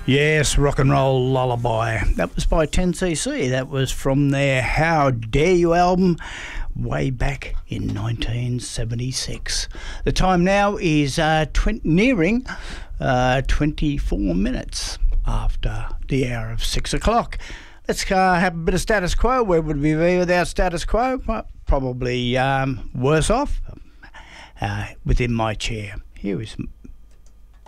Yes, Rock and Roll Lullaby. That was by 10cc. That was from their How Dare You album way back in 1976. The time now is nearing 24 minutes after the hour of 6 o'clock. Let's have a bit of status quo. Where would we be without status quo? Well, probably worse off within my chair. Here is